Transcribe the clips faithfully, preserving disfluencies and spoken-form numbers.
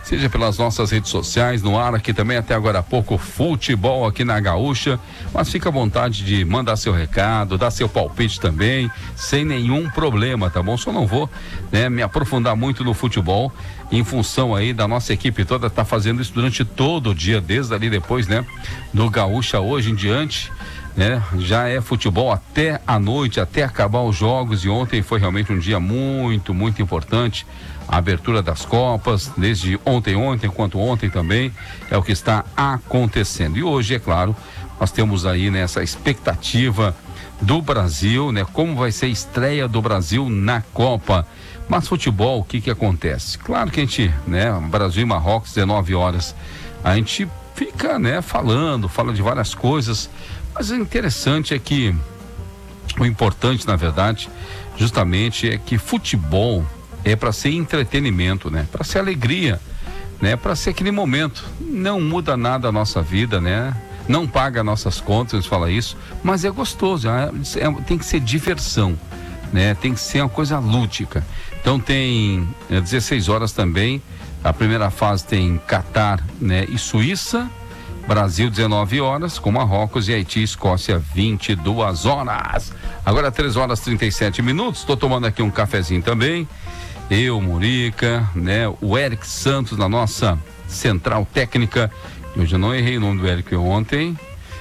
seja pelas nossas redes sociais, no ar aqui também, até agora há pouco, futebol aqui na Gaúcha, mas fica à vontade de mandar seu recado, dar seu palpite também, sem nenhum problema, tá bom? Só não vou, né, me aprofundar muito no futebol, em função aí da nossa equipe toda tá fazendo isso durante todo o dia, desde ali depois, né, do Gaúcha hoje em diante, né? Já é futebol até a noite, até acabar os jogos, e ontem foi realmente um dia muito, muito importante, a abertura das Copas, desde ontem, ontem, quanto ontem também, é o que está acontecendo. E hoje, é claro, nós temos aí nessa, né, expectativa do Brasil, né? Como vai ser a estreia do Brasil na Copa. Mas futebol, o que que acontece? Claro que a gente, né, Brasil e Marrocos, dezenove horas, a gente fica, né, falando, fala de várias coisas, mas o interessante é que, o importante, na verdade, justamente é que futebol é para ser entretenimento, né? Para ser alegria, né? Para ser aquele momento. Não muda nada a nossa vida, né? Não paga nossas contas, a gente fala isso, mas é gostoso, é, é, tem que ser diversão, né? Tem que ser uma coisa lúdica. Então tem é, dezesseis horas também, a primeira fase tem Catar, né, e Suíça, Brasil dezenove horas, com Marrocos, e Haiti e Escócia vinte e duas horas. Agora três horas e trinta e sete minutos, estou tomando aqui um cafezinho também. Eu, Murica, né? O Eric Santos na nossa central técnica. Eu já não errei o nome do Eric ontem.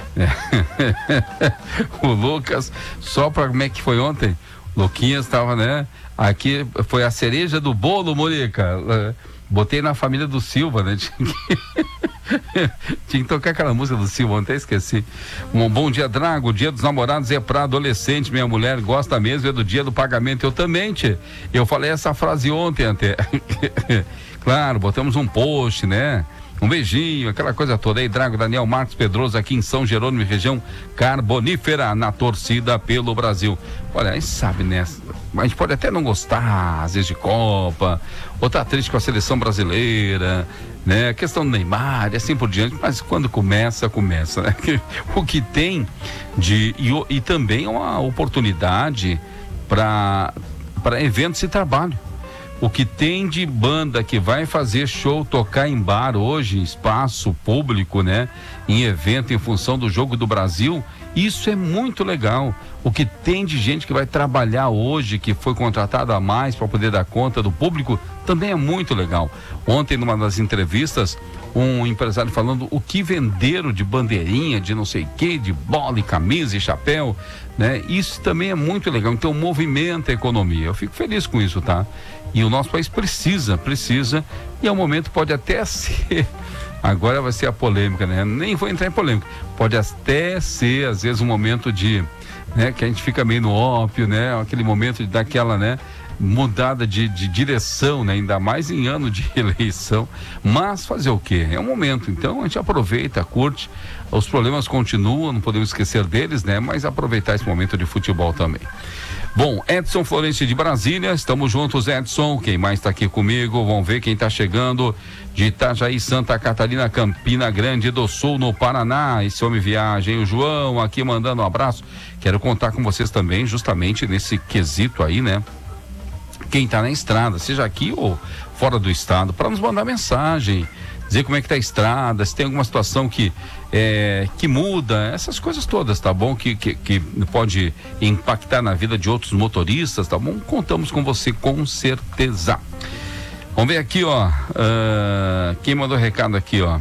O Lucas, só para como é que foi ontem? Luquinhas estava, né? Aqui foi a cereja do bolo, Murica. Botei na família do Silva, né? Tinha que, tinha que tocar aquela música do Silva, ontem esqueci. Um bom dia, Drago. O dia dos namorados é pra adolescente. Minha mulher gosta mesmo, é do dia do pagamento. Eu também, tchê. Eu falei essa frase ontem até. Claro, botamos um post, né? Um beijinho, aquela coisa toda aí. Drago, Daniel Marcos Pedroso aqui em São Jerônimo, região carbonífera, na torcida pelo Brasil. Olha, a gente sabe, né? A gente pode até não gostar, às vezes, de Copa, ou tá triste com a seleção brasileira, né? A questão do Neymar e assim por diante, mas quando começa, começa, né? O que tem de... E, e também é uma oportunidade para para eventos e trabalho. O que tem de banda que vai fazer show, tocar em bar hoje, espaço público, né? Em evento, em função do Jogo do Brasil, isso é muito legal. O que tem de gente que vai trabalhar hoje, que foi contratada a mais para poder dar conta do público, também é muito legal. Ontem, numa das entrevistas, um empresário falando o que venderam de bandeirinha, de não sei o que, de bola e camisa e chapéu, né? Isso também é muito legal. Então, movimenta a economia. Eu fico feliz com isso, tá? E o nosso país precisa, precisa, e ao momento pode até ser, agora vai ser a polêmica, né? Nem vou entrar em polêmica, pode até ser, às vezes, um momento de, né, que a gente fica meio no ópio, né? Aquele momento de dar aquela, né, mudada de, de direção, né? Ainda mais em ano de eleição, mas fazer o quê? É um momento, então a gente aproveita, curte, os problemas continuam, não podemos esquecer deles, né? Mas aproveitar esse momento de futebol também. Bom, Edson Florencio de Brasília, estamos juntos, Edson. Quem mais está aqui comigo? Vamos ver quem está chegando de Itajaí, Santa Catarina, Campina Grande do Sul, no Paraná. Esse homem viagem, o João aqui mandando um abraço. Quero contar com vocês também, justamente nesse quesito aí, né? Quem está na estrada, seja aqui ou fora do estado, para nos mandar mensagem, dizer como é que tá a estrada, se tem alguma situação que é, que muda, essas coisas todas, tá bom? Que, que, que pode impactar na vida de outros motoristas, tá bom? Contamos com você, com certeza. Vamos ver aqui, ó, uh, quem mandou recado aqui, ó.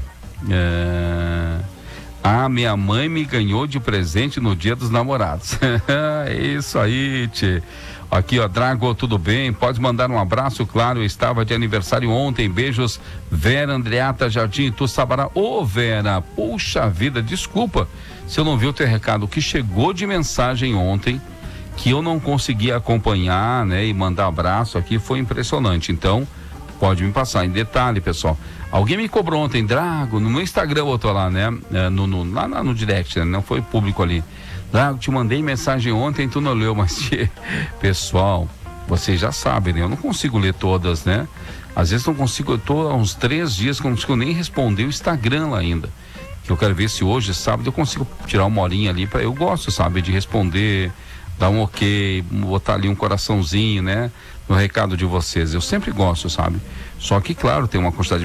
Uh, ah, minha mãe me ganhou de presente no dia dos namorados. É isso aí, tchê. Aqui, ó, Drago, tudo bem? Pode mandar um abraço, claro, eu estava de aniversário ontem, beijos, Vera Andreata Jardim, tu Sabará. Ô, Vera, puxa vida, desculpa se eu não vi o teu recado, o que chegou de mensagem ontem, que eu não consegui acompanhar, né, e mandar abraço aqui, foi impressionante, então, pode me passar. Em detalhe, pessoal, alguém me cobrou ontem, Drago, no meu Instagram, eu tô lá, né, no, no, lá no direct, né? Não foi público ali. Drago, te mandei mensagem ontem, tu não leu, mas pessoal, vocês já sabem, né? Eu não consigo ler todas, né? Às vezes não consigo, eu tô há uns três dias que eu não consigo nem responder o Instagram lá ainda. Que eu quero ver se hoje, sábado, eu consigo tirar uma horinha ali para eu gosto, sabe, de responder, dar um ok, botar ali um coraçãozinho, né? No recado de vocês. Eu sempre gosto, sabe? Só que, claro, tem uma quantidade